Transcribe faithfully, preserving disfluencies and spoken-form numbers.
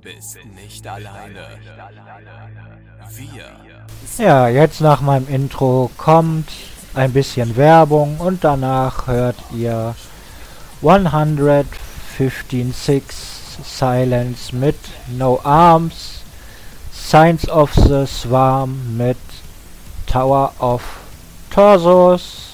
bist nicht alleine. Wir. Ja, jetzt nach meinem Intro kommt ein bisschen Werbung und danach hört ihr hundertfünfzehn Silence mit No Arms, Signs of the Swarm mit Tower of Torsos